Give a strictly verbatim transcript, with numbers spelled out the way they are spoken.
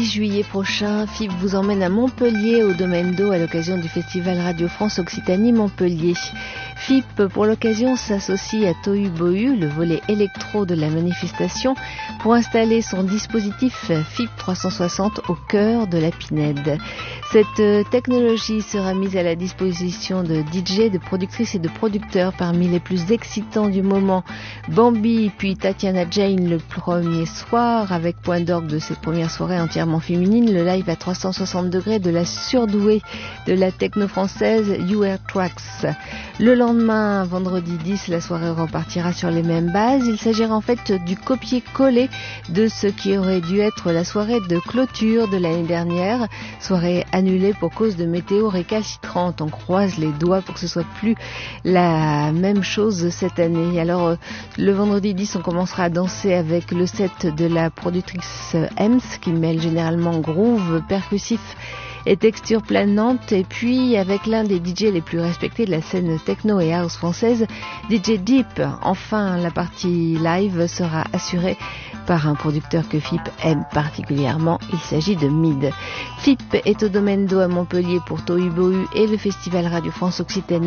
dix juillet prochain, F I P vous emmène à Montpellier au Domaine d'Eau à l'occasion du festival Radio France Occitanie Montpellier. F I P, pour l'occasion, s'associe à Tohu Bohu, le volet électro de la manifestation, pour installer son dispositif F I P trois cent soixante au cœur de la Pinède. Cette technologie sera mise à la disposition de D J, de productrices et de producteurs parmi les plus excitants du moment. Bambi, puis Tatiana Jane le premier soir, avec point d'orgue de cette première soirée entièrement féminine, le live à trois cent soixante degrés de la surdouée de la techno française You Air Tracks. Le lendemain, vendredi dix, la soirée repartira sur les mêmes bases. Il s'agira en fait du copier-coller de ce qui aurait dû être la soirée de clôture de l'année dernière, soirée annulée pour cause de météo récalcitrante. On croise les doigts pour que ce soit plus la même chose cette année. Alors, le vendredi dix, on commencera à danser avec le set de la productrice Ems, qui mêle généralement groove, percussif et texture planante, et puis avec l'un des D J les plus respectés de la scène techno et house française, D J Deep. Enfin, la partie live sera assurée par un producteur que F I P aime particulièrement, il s'agit de Mid. F I P est au Domaine d'Eau à Montpellier pour Tohu Bohu et le festival Radio France Occitanie